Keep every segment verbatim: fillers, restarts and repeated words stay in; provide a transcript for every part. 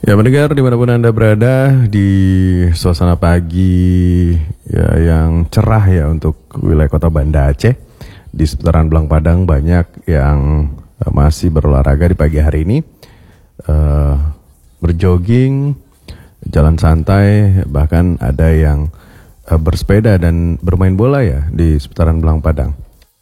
Ya mendengar dimanapun Anda berada di suasana pagi ya, yang cerah ya untuk wilayah kota Banda Aceh. Di seputaran Belang Padang banyak yang uh, masih berolahraga di pagi hari ini, uh, berjogging, jalan santai, bahkan ada yang uh, bersepeda dan bermain bola ya di seputaran Belang Padang.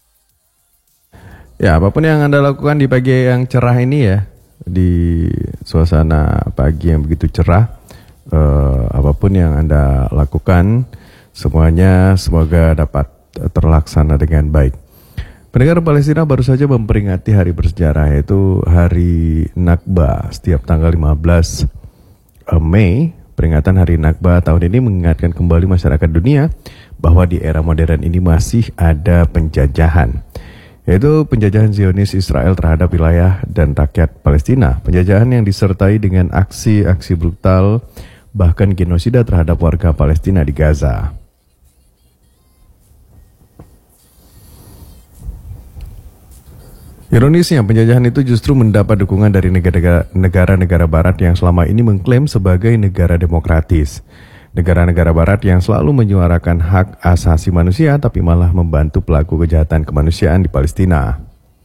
Ya apapun yang Anda lakukan di pagi yang cerah ini ya, di suasana pagi yang begitu cerah, uh, apapun yang Anda lakukan, semuanya semoga dapat terlaksana dengan baik. Pendengar, Palestina baru saja memperingati hari bersejarah, yaitu Hari Nakba setiap tanggal lima belas Mei. Peringatan Hari Nakba tahun ini mengingatkan kembali masyarakat dunia bahwa di era modern ini masih ada penjajahan, yaitu penjajahan Zionis Israel terhadap wilayah dan rakyat Palestina. Penjajahan yang disertai dengan aksi-aksi brutal, bahkan genosida terhadap warga Palestina di Gaza. Ironisnya, penjajahan itu justru mendapat dukungan dari negara-negara barat yang selama ini mengklaim sebagai negara demokratis. Negara-negara barat yang selalu menyuarakan hak asasi manusia tapi malah membantu pelaku kejahatan kemanusiaan di Palestina.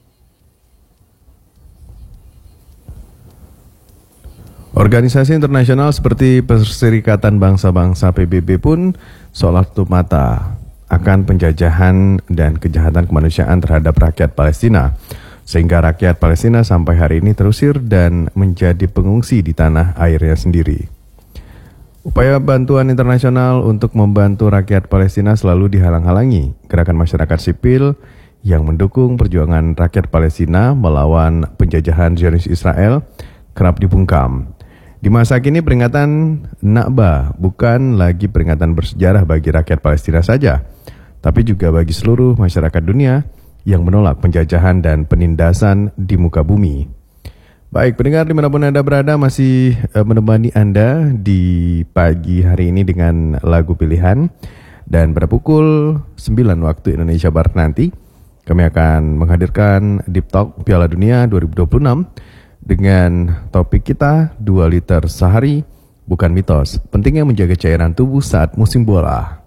Organisasi internasional seperti Perserikatan Bangsa-Bangsa P B B pun seolah tutup mata akan penjajahan dan kejahatan kemanusiaan terhadap rakyat Palestina, sehingga rakyat Palestina sampai hari ini terusir dan menjadi pengungsi di tanah airnya sendiri. Upaya bantuan internasional untuk membantu rakyat Palestina selalu dihalang-halangi. Gerakan masyarakat sipil yang mendukung perjuangan rakyat Palestina melawan penjajahan Zionis Israel kerap dibungkam. Di masa kini peringatan Nakba bukan lagi peringatan bersejarah bagi rakyat Palestina saja, tapi juga bagi seluruh masyarakat dunia yang menolak penjajahan dan penindasan di muka bumi. Baik, pendengar dimanapun Anda berada, masih uh, menemani Anda di pagi hari ini dengan lagu pilihan. Dan pada pukul sembilan waktu Indonesia Barat nanti, kami akan menghadirkan Deep Talk Piala Dunia dua ribu dua puluh enam dengan topik kita dua liter sehari bukan mitos, pentingnya menjaga cairan tubuh saat musim bola.